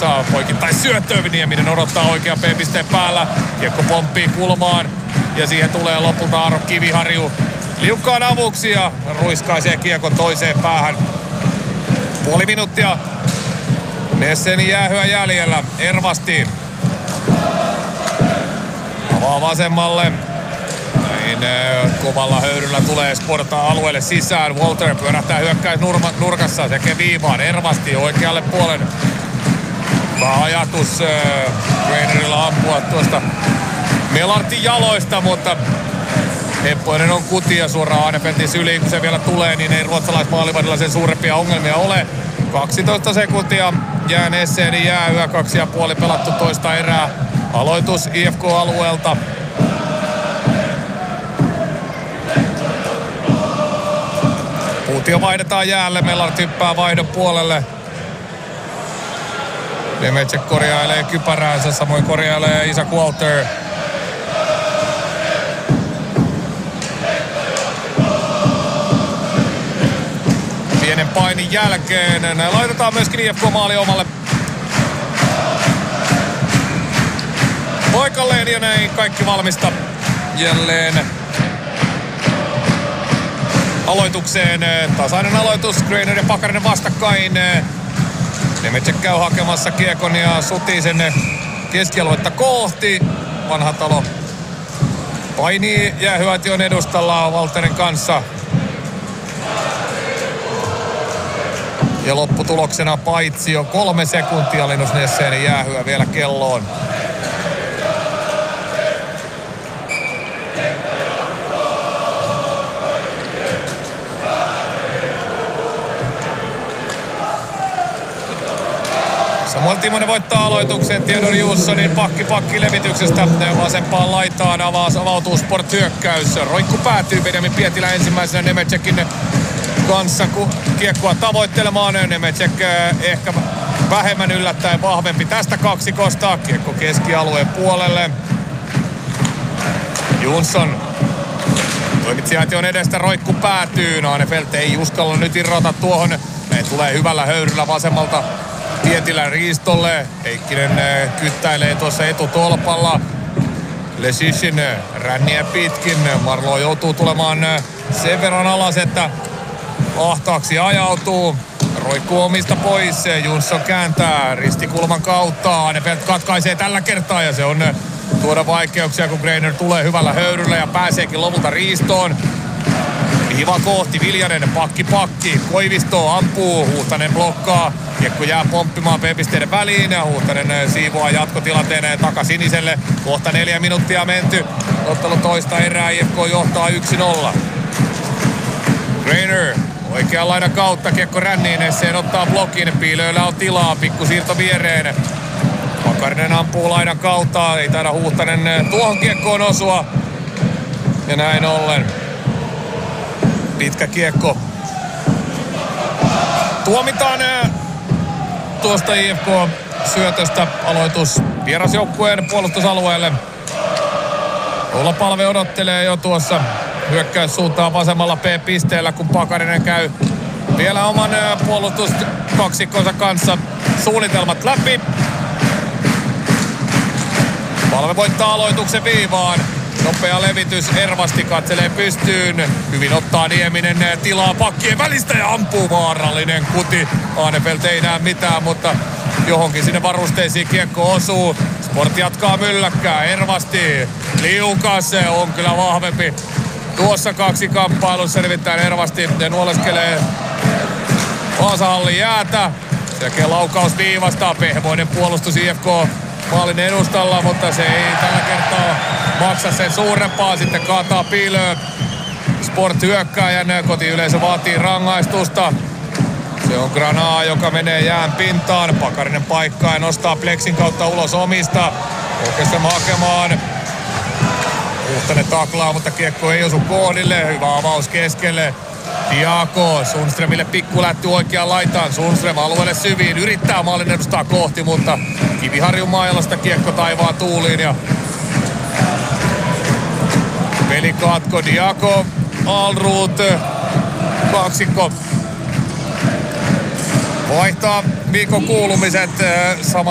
alussa. Poikittais syöttö, Nieminen odottaa oikean P-pisteen päällä. Kiekko pomppii kulmaan ja siihen tulee lopulta Aaro Kiviharju liukkaan avuksi ja ruiskaisee kiekon toiseen päähän. Puoli minuuttia Nessenin jäähyä jäljellä. Ervasti avaa vasemmalle. Näin kovalla höyryllä tulee Sportaa alueelle sisään. Walter pyörähtää hyökkäys nurkassa. Tekee viivaan. Ervasti oikealle puolen. Hyvä ajatus Grainerilla ampua tuosta Melartin jaloista, mutta Heppoinen on kutia suoraan Ahnefeltin syliin. Kun se vielä tulee, niin ei ruotsalaismaalivadilla sen suurempia ongelmia ole. 12 sekuntia jää Nessenin jäähyä. 2,5 pelattu toista erää. Aloitus IFK-alueelta. Puutio vaihdetaan jäälle. Mellart hyppää vaihdon puolelle. Nemecek korjailee kypäräänsä. Samoin korjailee Isak Walter. Pienen painin jälkeen. Näin laitetaan myöskin IFK-maali omalle paikalleen ja näin kaikki valmista jälleen aloitukseen. Tasainen aloitus, Grainer ja Pakarinen vastakkain. Nemecek käy hakemassa kiekon ja sutii sen keskialuetta kohti. Vanhatalo painii jäähyvätion edustalla Walterin kanssa. Ja lopputuloksena paitsi jo 3 sekuntia Linus Nessenin jäähyä vielä kelloon. Samuel Timonen voittaa aloituksen. Theodor Jussonin pakki levityksestä vasempaan laitaan avautuu Sport-hyökkäys. Roikku päätyy Benjamin Pietilä ensimmäisenä Nemecekin kanssa kiekkoa tavoittelemaan. Nemecek ehkä vähemmän yllättäen vahvempi tästä kaksikosta. Kiekko keskialueen puolelle. Jonsson toimitsijaation edestä roikku päätyy. Ahnefeldt ei uskalla nyt irrota tuohon. Ne tulee hyvällä höyryllä vasemmalta Pietilän riistolle. Heikkinen kyttäilee tuossa etutolpalla. Lesishin ränniä pitkin. Marlo joutuu tulemaan sen verran alas, että ahtaaksi ajautuu. Roikkuu omista pois. Jonsson kääntää ristikulman kautta. Ahnefeldt katkaisee tällä kertaa ja se on tuoda vaikeuksia, kun Grainer tulee hyvällä höyryllä ja pääseekin lopulta riistoon. Viiva kohti, Viljanen, pakki, Koivisto ampuu, Huhtanen blokkaa. Kiekko jää pomppimaan P-pisteiden väliin. Huhtanen siivoaa jatkotilanteen takasiniselle. Kohta 4 minuuttia menty. Ottelu toista erää, IFK johtaa 1-0. Grainer oikean laidan kautta, kiekko ränniin, Esseen ottaa blokin. Piilöillä on tilaa, pikkusiirto viereen. Pakarinen ampuu laidan kautta, ei taida Huhtanen tuohon kiekkoon osua. Ja näin ollen pitkä kiekko tuomitaan tuosta IFK-syötöstä. Aloitus vierasjoukkueen puolustusalueelle. Oula Palve odottelee jo tuossa hyökkäyssuuntaan vasemmalla P-pisteellä, kun Pakarinen käy vielä oman puolustuskaksikkonsa kanssa suunnitelmat läpi. Palve voittaa aloituksen viivaan. Nopea levitys, Ervasti katselee pystyyn. Hyvin ottaa Nieminen tilaa pakkien välistä ja ampuu, vaarallinen kuti. Ahnefeldt ei näe mitään, mutta johonkin sinne varusteisiin kiekko osuu. Sport jatkaa mylläkkää, Ervasti liukas, on kyllä vahvempi tuossa kaksikamppailussa. Nimittäin Ervasti nuoleskelee Vaasahallin jäätä. Selkeä laukaus viivasta, pehmoinen puolustus IFK maalin edustalla, mutta se ei tällä kertaa maksa sen suurempaa. Sitten kaataa piilöön Sport-hyökkääjän. Kotiyleisö vaatii rangaistusta. Se on Granaa, joka menee jään pintaan. Pakarinen paikkaa ja nostaa pleksin kautta ulos omista. Oikeastaan hakemaan. Huhtanen taklaa, mutta kiekko ei osu kohdille. Hyvä avaus keskelle. Diako Sundströmille pikkulätty oikeaan laitaan. Sundström alueelle syviin. Yrittää maalin edustaa kohti, mutta Kiviharjun mailosta kiekko taivaan tuuliin. Ja pelikatko. Diako, Alrut, kaksikko vaihtaa Mikko Kuulumiset. Sama